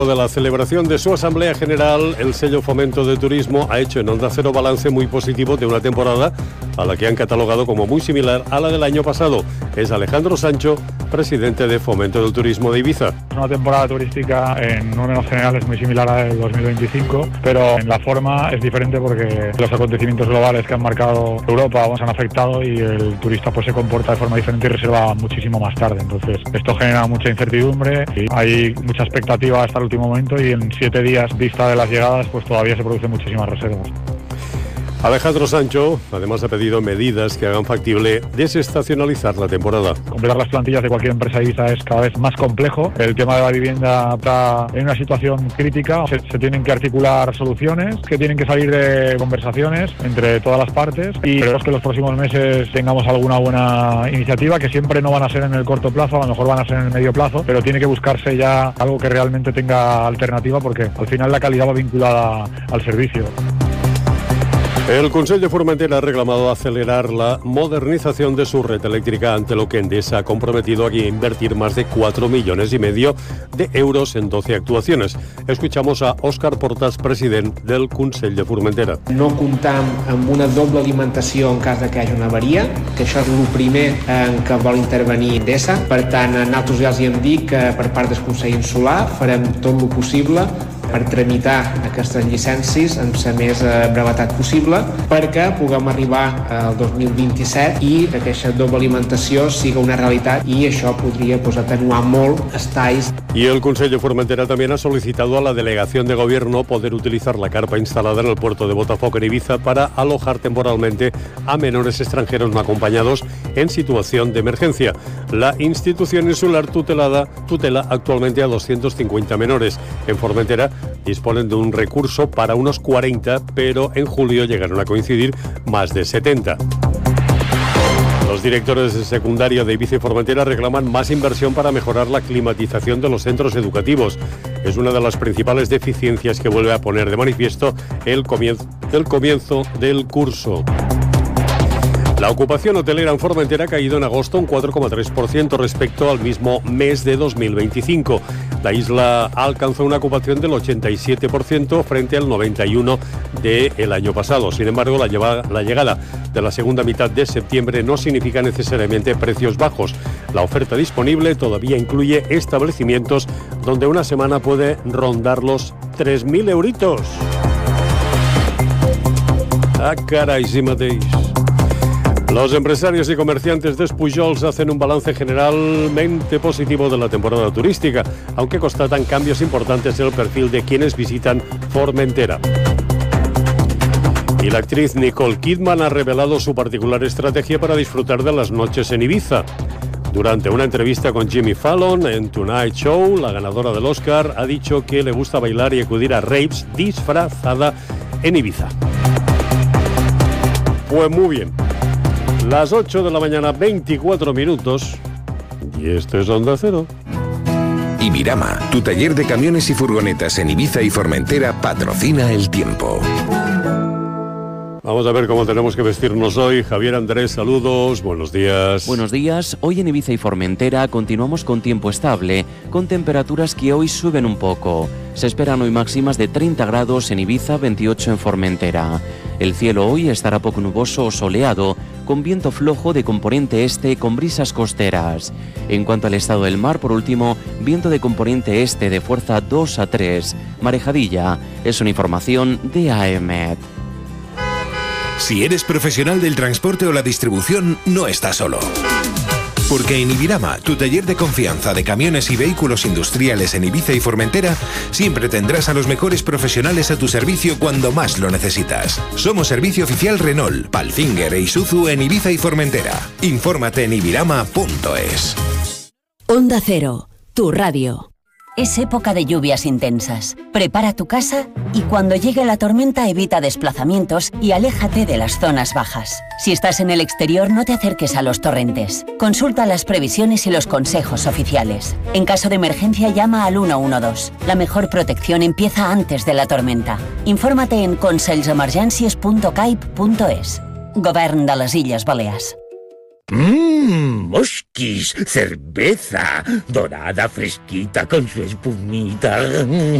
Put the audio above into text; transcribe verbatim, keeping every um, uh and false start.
De la celebración de su Asamblea General, el sello Fomento de Turismo ha hecho en Onda Cero balance muy positivo de una temporada a la que han catalogado como muy similar a la del año pasado. Es Alejandro Sancho, presidente de Fomento del Turismo de Ibiza. Una temporada turística en números generales muy similar a la del dos mil veinticinco, pero en la forma es diferente porque los acontecimientos globales que han marcado Europa nos han afectado y el turista pues se comporta de forma diferente y reserva muchísimo más tarde. Entonces esto genera mucha incertidumbre y hay mucha expectativa hasta el último momento y en siete días vista de las llegadas pues todavía se producen muchísimas reservas. Alejandro Sancho además ha pedido medidas que hagan factible desestacionalizar la temporada. Completar las plantillas de cualquier empresa Ibiza es cada vez más complejo. El tema de la vivienda está en una situación crítica. Se, se tienen que articular soluciones que tienen que salir de conversaciones entre todas las partes y esperemos que en los próximos meses tengamos alguna buena iniciativa, que siempre no van a ser en el corto plazo, a lo mejor van a ser en el medio plazo, pero tiene que buscarse ya algo que realmente tenga alternativa porque al final la calidad va vinculada al servicio. El Consell de Formentera ha reclamado acelerar la modernización de su red eléctrica, ante lo que Endesa ha comprometido a invertir más de cuatro millones y medio de euros en doce actuaciones. Escuchamos a Òscar Portas, president del Consell de Formentera. No comptam amb una doble alimentació en cas de que hi hagi una avaria, que això és el primer en què vol intervenir Endesa. Per tant, nosaltres ja els hem dit que per part del Consell Insular farem tot el possible per tramitar aquestes llicències amb la més brevetat possible perquè puguem arribar al dos mil vint-i-set i que aquesta doble alimentació siga una realitat y això podría pues, atenuar molt els talls. Y el Consell de Formentera también ha solicitado a la delegación de gobierno poder utilizar la carpa instalada en el puerto de Botafogo en Ibiza para alojar temporalmente a menores extranjeros no acompañados en situación de emergencia. La institución insular tutelada tutela actualmente a doscientos cincuenta menores. En Formentera disponen de un recurso para unos cuarenta, pero en julio llegaron a coincidir más de setenta. Los directores de secundaria de Ibiza y Formentera reclaman más inversión para mejorar la climatización de los centros educativos. Es una de las principales deficiencias que vuelve a poner de manifiesto el comienzo, el comienzo del curso. La ocupación hotelera en Formentera ha caído en agosto un cuatro coma tres por ciento respecto al mismo mes de dos mil veinticinco. La isla alcanzó una ocupación del ochenta y siete por ciento frente al noventa y uno por ciento del año pasado. Sin embargo, la, lleva, la llegada de la segunda mitad de septiembre no significa necesariamente precios bajos. La oferta disponible todavía incluye establecimientos donde una semana puede rondar los tres mil euritos. Ah, caray, sí mateix. Los empresarios y comerciantes de Espujols hacen un balance generalmente positivo de la temporada turística, aunque constatan cambios importantes en el perfil de quienes visitan Formentera. Y la actriz Nicole Kidman ha revelado su particular estrategia para disfrutar de las noches en Ibiza. Durante una entrevista con Jimmy Fallon en Tonight Show, la ganadora del Oscar ha dicho que le gusta bailar y acudir a raves disfrazada en Ibiza. Pues muy bien. Las ocho de la mañana, veinticuatro minutos, y esto es Onda Cero. Ibirama, tu taller de camiones y furgonetas en Ibiza y Formentera, patrocina el tiempo. Vamos a ver cómo tenemos que vestirnos hoy. Javier Andrés, saludos, buenos días. Buenos días. Hoy en Ibiza y Formentera continuamos con tiempo estable, con temperaturas que hoy suben un poco. Se esperan hoy máximas de treinta grados en Ibiza, veintiocho en Formentera. El cielo hoy estará poco nuboso o soleado, con viento flojo de componente este con brisas costeras. En cuanto al estado del mar, por último, viento de componente este de fuerza dos a tres. Marejadilla. Es una información de A E M E T. Si eres profesional del transporte o la distribución, no estás solo. Porque en Ibirama, tu taller de confianza de camiones y vehículos industriales en Ibiza y Formentera, siempre tendrás a los mejores profesionales a tu servicio cuando más lo necesitas. Somos servicio oficial Renault, Palfinger e Isuzu en Ibiza y Formentera. Infórmate en ibirama punto es. Onda Cero, tu radio. Es época de lluvias intensas. Prepara tu casa y cuando llegue la tormenta evita desplazamientos y aléjate de las zonas bajas. Si estás en el exterior, no te acerques a los torrentes. Consulta las previsiones y los consejos oficiales. En caso de emergencia, llama al uno uno dos. La mejor protección empieza antes de la tormenta. Infórmate en consells emergències punto caip punto es. Govern de les Illes Balears. Mmm, mosquis, cerveza, dorada, fresquita, con su espumita.